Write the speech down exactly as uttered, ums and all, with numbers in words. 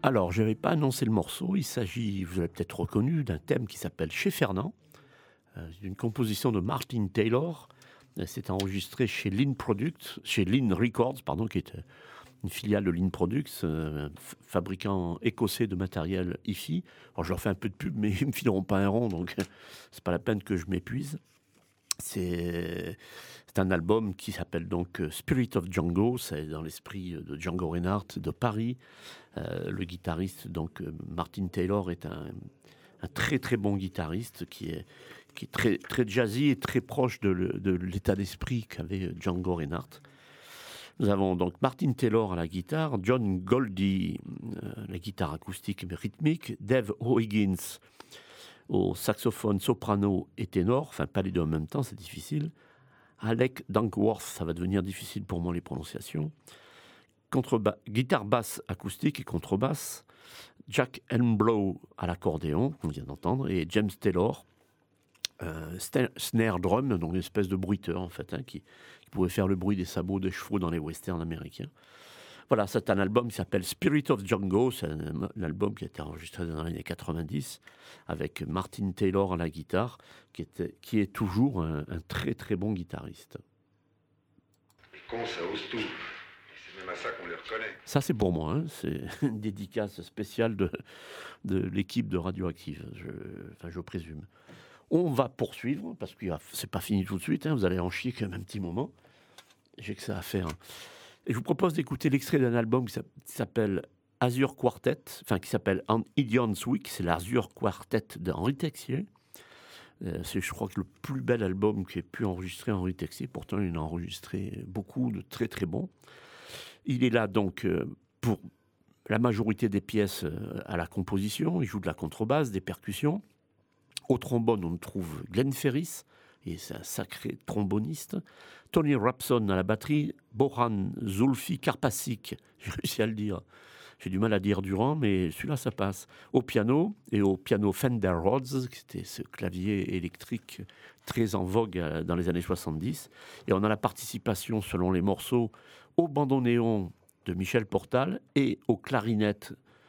Alors, je n'avais pas annoncé le morceau. Il s'agit, vous l'avez peut-être reconnu, d'un thème qui s'appelle Chez Fernand, euh, d'une composition de Martin Taylor. Euh, C'est enregistré chez Lynn Products, chez Lynn Records, pardon, qui est euh, une filiale de Lynn Products, euh, f- fabricant écossais de matériel hi-fi. Alors, je leur fais un peu de pub, mais ils me fileront pas un rond, donc c'est pas la peine que je m'épuise. C'est c'est un album qui s'appelle donc euh, Spirit of Django. C'est dans l'esprit de Django Reinhardt de Paris. Euh, le guitariste, donc euh, Martin Taylor, est un, un très très bon guitariste qui est, qui est très, très jazzy et très proche de, le- de l'état d'esprit qu'avait Django Reinhardt. Nous avons donc Martin Taylor à la guitare, John Goldie euh, la guitare acoustique et rythmique, Dave O'Higgins au saxophone soprano et ténor, enfin pas les deux en même temps, c'est difficile. Alec Dankworth, ça va devenir difficile pour moi les prononciations. Contreba- guitare basse acoustique et contrebasse. Jack Elmblow à l'accordéon, qu'on vient d'entendre, et James Taylor, euh, sta- snare drum, donc une espèce de bruiteur en fait, hein, qui, qui pouvait faire le bruit des sabots de chevaux dans les westerns américains. Voilà, c'est un album qui s'appelle Spirit of Django, c'est un, un album qui a été enregistré dans les années quatre-vingt-dix, avec Martin Taylor à la guitare, qui, était, qui est toujours un, un très très bon guitariste. Les cons, ça ose tout. Et c'est même à ça qu'on les reconnaît. Ça, c'est pour moi, hein, c'est une dédicace spéciale de, de l'équipe de Radioactive, je, enfin, je présume. On va poursuivre, parce que c'est pas fini tout de suite, hein, vous allez en chier quand même un petit moment. J'ai que ça à faire. Et je vous propose d'écouter l'extrait d'un album qui s'appelle Azure Quartet, enfin qui s'appelle An Idiot's Week, c'est l'Azure Quartet d'Henri Texier. Euh, c'est, je crois, que le plus bel album qui ait pu enregistrer Henri Texier. Pourtant, il en a enregistré beaucoup de très très bons. Il est là donc euh, pour la majorité des pièces euh, à la composition. Il joue de la contrebasse, des percussions. Au trombone, on trouve Glenn Ferris, et c'est un sacré tromboniste. Tony Rapson à la batterie, Boran Zulfi Karpasik, j'ai réussi à le dire. J'ai du mal à dire Durand, mais celui-là, ça passe. Au piano, et au piano Fender Rhodes, qui était ce clavier électrique très en vogue euh, dans les années soixante-dix. Et on a la participation, selon les morceaux, au bandoneon de Michel Portal et aux clarinettes